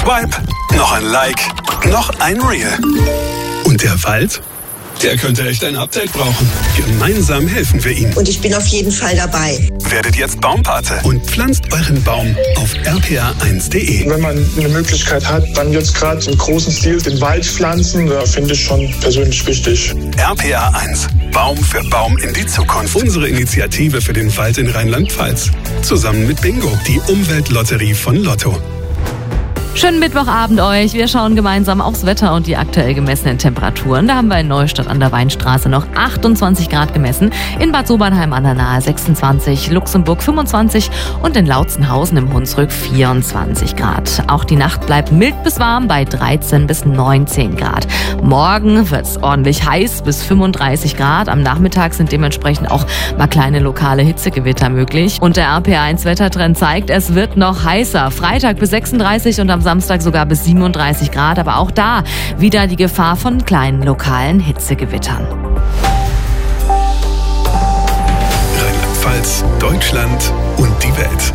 Swipe, noch ein Like, noch ein Reel. Und der Wald? Der könnte echt ein Update brauchen. Gemeinsam helfen wir ihm. Und ich bin auf jeden Fall dabei. Werdet jetzt Baumpate und pflanzt euren Baum auf rpa1.de. Wenn man eine Möglichkeit hat, dann jetzt gerade im großen Stil den Wald pflanzen, finde ich schon persönlich wichtig. RPA1. Baum für Baum in die Zukunft. Unsere Initiative für den Wald in Rheinland-Pfalz. Zusammen mit Bingo, die Umweltlotterie von Lotto. Schönen Mittwochabend euch. Wir schauen gemeinsam aufs Wetter und die aktuell gemessenen Temperaturen. Da haben wir in Neustadt an der Weinstraße noch 28 Grad gemessen, in Bad Sobernheim an der Nahe 26, Luxemburg 25 und in Lautzenhausen im Hunsrück 24 Grad. Auch die Nacht bleibt mild bis warm bei 13 bis 19 Grad. Morgen wird es ordentlich heiß bis 35 Grad. Am Nachmittag sind dementsprechend auch mal kleine lokale Hitzegewitter möglich. Und der RPA1-Wettertrend zeigt, es wird noch heißer. Freitag bis 36 und am Samstag sogar bis 37 Grad, aber auch da wieder die Gefahr von kleinen lokalen Hitzegewittern. Rheinland-Pfalz, Deutschland und die Welt.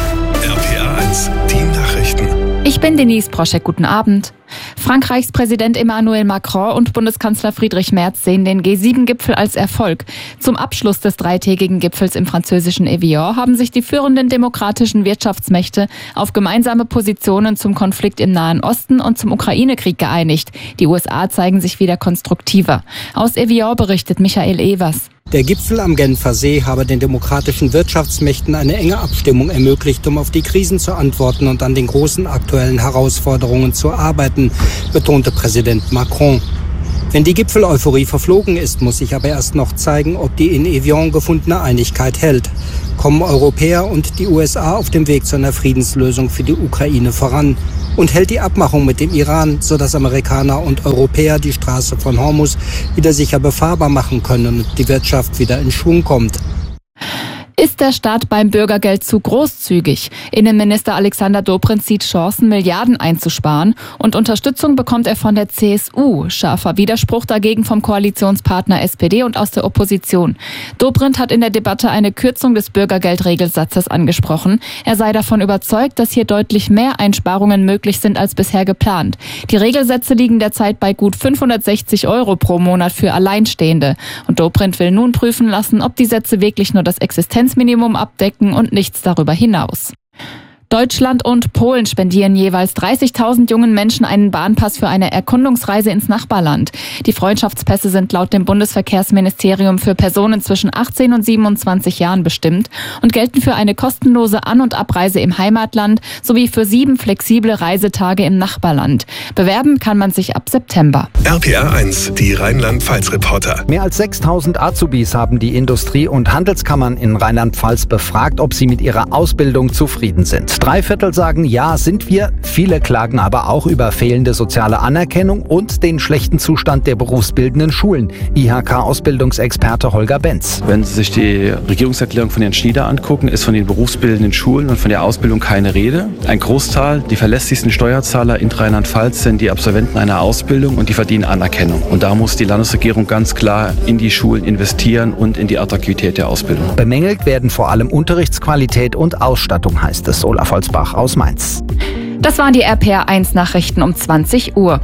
RPA1, die Nachrichten. Ich bin Denise Proschek, guten Abend. Frankreichs Präsident Emmanuel Macron und Bundeskanzler Friedrich Merz sehen den G7-Gipfel als Erfolg. Zum Abschluss des dreitägigen Gipfels im französischen Evian haben sich die führenden demokratischen Wirtschaftsmächte auf gemeinsame Positionen zum Konflikt im Nahen Osten und zum Ukraine-Krieg geeinigt. Die USA zeigen sich wieder konstruktiver. Aus Evian berichtet Michael Evers. Der Gipfel am Genfer See habe den demokratischen Wirtschaftsmächten eine enge Abstimmung ermöglicht, um auf die Krisen zu antworten und an den großen aktuellen Herausforderungen zu arbeiten, betonte Präsident Macron. Wenn die Gipfel-Euphorie verflogen ist, muss sich aber erst noch zeigen, ob die in Evian gefundene Einigkeit hält. Kommen Europäer und die USA auf dem Weg zu einer Friedenslösung für die Ukraine voran? Und hält die Abmachung mit dem Iran, sodass Amerikaner und Europäer die Straße von Hormuz wieder sicher befahrbar machen können und die Wirtschaft wieder in Schwung kommt? Ist der Staat beim Bürgergeld zu großzügig? Innenminister Alexander Dobrindt sieht Chancen, Milliarden einzusparen, und Unterstützung bekommt er von der CSU. Scharfer Widerspruch dagegen vom Koalitionspartner SPD und aus der Opposition. Dobrindt hat in der Debatte eine Kürzung des Bürgergeldregelsatzes angesprochen. Er sei davon überzeugt, dass hier deutlich mehr Einsparungen möglich sind als bisher geplant. Die Regelsätze liegen derzeit bei gut 560 € pro Monat für Alleinstehende. Und Dobrindt will nun prüfen lassen, ob die Sätze wirklich nur das Existenzminimum abdecken und nichts darüber hinaus. Deutschland und Polen spendieren jeweils 30.000 jungen Menschen einen Bahnpass für eine Erkundungsreise ins Nachbarland. Die Freundschaftspässe sind laut dem Bundesverkehrsministerium für Personen zwischen 18 und 27 Jahren bestimmt und gelten für eine kostenlose An- und Abreise im Heimatland sowie für 7 flexible Reisetage im Nachbarland. Bewerben kann man sich ab September. RPA1, die Rheinland-Pfalz-Reporter. Mehr als 6.000 Azubis haben die Industrie- und Handelskammern in Rheinland-Pfalz befragt, ob sie mit ihrer Ausbildung zufrieden sind. 3/4 sagen, ja, sind wir. Viele klagen aber auch über fehlende soziale Anerkennung und den schlechten Zustand der berufsbildenden Schulen. IHK-Ausbildungsexperte Holger Benz. Wenn Sie sich die Regierungserklärung von Herrn Schnieder angucken, ist von den berufsbildenden Schulen und von der Ausbildung keine Rede. Ein Großteil, die verlässlichsten Steuerzahler in Rheinland-Pfalz sind die Absolventen einer Ausbildung und die verdienen Anerkennung. Und da muss die Landesregierung ganz klar in die Schulen investieren und in die Attraktivität der Ausbildung. Bemängelt werden vor allem Unterrichtsqualität und Ausstattung, heißt es. Olaf Holzbach aus Mainz. Das waren die RPA1-Nachrichten um 20 Uhr.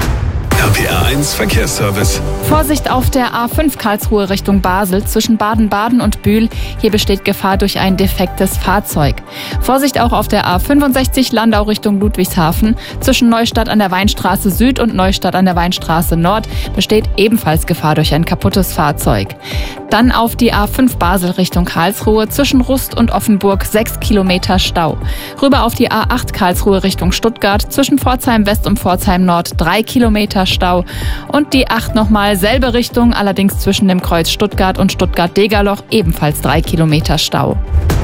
RPA1 Verkehrsservice. Vorsicht auf der A5 Karlsruhe Richtung Basel zwischen Baden-Baden und Bühl. Hier besteht Gefahr durch ein defektes Fahrzeug. Vorsicht auch auf der A65 Landau Richtung Ludwigshafen. Zwischen Neustadt an der Weinstraße Süd und Neustadt an der Weinstraße Nord besteht ebenfalls Gefahr durch ein kaputtes Fahrzeug. Dann auf die A5 Basel Richtung Karlsruhe zwischen Rust und Offenburg 6 Kilometer Stau. Rüber auf die A8 Karlsruhe Richtung Stuttgart zwischen Pforzheim West und Pforzheim Nord 3 Kilometer Stau. Und die 8 nochmal selbe Richtung, allerdings zwischen dem Kreuz Stuttgart und Stuttgart-Degerloch ebenfalls 3 Kilometer Stau.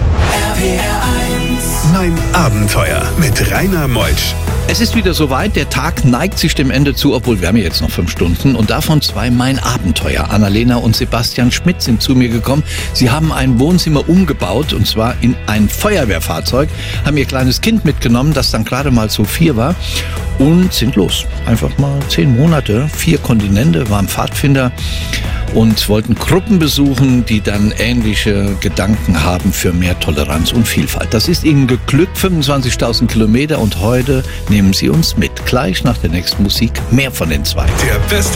Mein Abenteuer mit Rainer Meutsch. Es ist wieder soweit, der Tag neigt sich dem Ende zu, obwohl wir haben ja jetzt noch 5 Stunden und davon 2 Mein Abenteuer. Annalena und Sebastian Schmidt sind zu mir gekommen. Sie haben ein Wohnzimmer umgebaut und zwar in ein Feuerwehrfahrzeug, haben ihr kleines Kind mitgenommen, das dann gerade mal so 4 war und sind los. Einfach mal 10 Monate, 4 Kontinente, waren Pfadfinder und wollten Gruppen besuchen, die dann ähnliche Gedanken haben für mehr Toleranz und Vielfalt. Das ist ihnen geglückt, 25.000 Kilometer, und heute nehmen sie uns mit. Gleich nach der nächsten Musik mehr von den zwei. Der beste